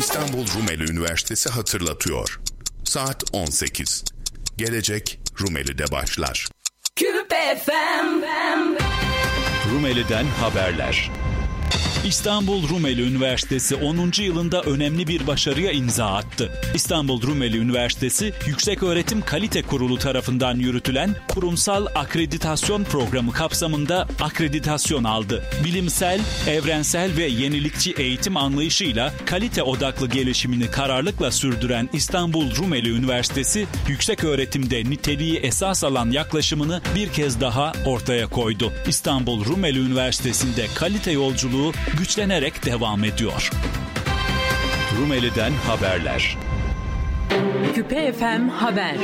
İstanbul Rumeli Üniversitesi hatırlatıyor. Saat 18. Gelecek Rumeli'de başlar. Küpe FM. Rumeli'den haberler. İstanbul Rumeli Üniversitesi 10. yılında önemli bir başarıya imza attı. İstanbul Rumeli Üniversitesi Yükseköğretim Kalite Kurulu tarafından yürütülen kurumsal akreditasyon programı kapsamında akreditasyon aldı. Bilimsel, evrensel ve yenilikçi eğitim anlayışıyla kalite odaklı gelişimini kararlılıkla sürdüren İstanbul Rumeli Üniversitesi, yükseköğretimde niteliği esas alan yaklaşımını bir kez daha ortaya koydu. İstanbul Rumeli Üniversitesi'nde kalite yolculuğu güçlenerek devam ediyor. Rumeli'den haberler. Küpe FM Haber.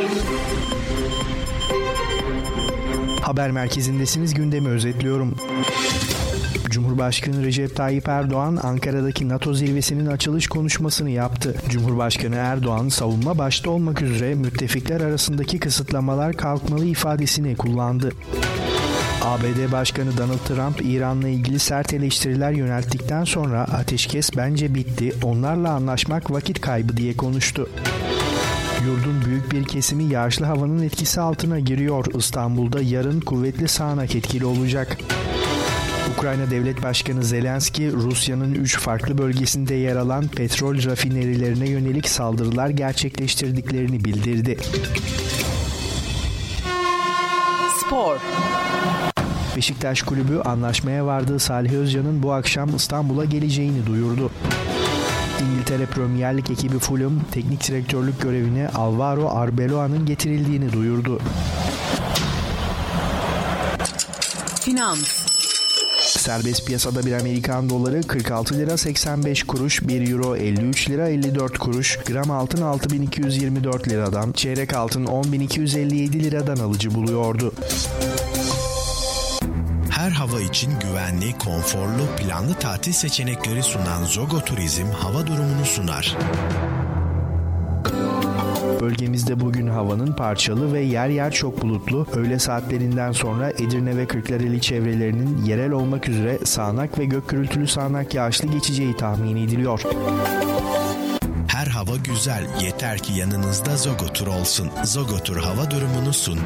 Haber merkezindesiniz, gündemi özetliyorum. Cumhurbaşkanı Recep Tayyip Erdoğan, Ankara'daki NATO zirvesinin açılış konuşmasını yaptı. Cumhurbaşkanı Erdoğan, savunma başta olmak üzere müttefikler arasındaki kısıtlamalar kalkmalı ifadesini kullandı. ABD Başkanı Donald Trump, İran'la ilgili sert eleştiriler yönelttikten sonra ateşkes bence bitti, onlarla anlaşmak vakit kaybı diye konuştu. Yurdun büyük bir kesimi yağışlı havanın etkisi altına giriyor. İstanbul'da yarın kuvvetli sağanak etkili olacak. Ukrayna Devlet Başkanı Zelenski, Rusya'nın 3 farklı bölgesinde yer alan petrol rafinerilerine yönelik saldırılar gerçekleştirdiklerini bildirdi. Spor. Beşiktaş Kulübü anlaşmaya vardığı Salih Özcan'ın bu akşam İstanbul'a geleceğini duyurdu. İngiltere Premier Lig ekibi Fulham, teknik direktörlük görevine Alvaro Arbeloa'nın getirildiğini duyurdu. Finans. Serbest piyasada bir Amerikan doları 46 lira 85 kuruş, 1 euro 53 lira 54 kuruş, gram altın 6224 liradan, çeyrek altın 10.257 liradan alıcı buluyordu. Her hava için güvenli, konforlu, planlı tatil seçenekleri sunan Zogo Turizm hava durumunu sunar. Bölgemizde bugün havanın parçalı ve yer yer çok bulutlu, öğle saatlerinden sonra Edirne ve Kırklareli çevrelerinin yerel olmak üzere sağanak ve gök gürültülü sağanak yağışlı geçeceği tahmin ediliyor. Her hava güzel, yeter ki yanınızda Zogo Tur olsun. Zogo Tur hava durumunu sundu.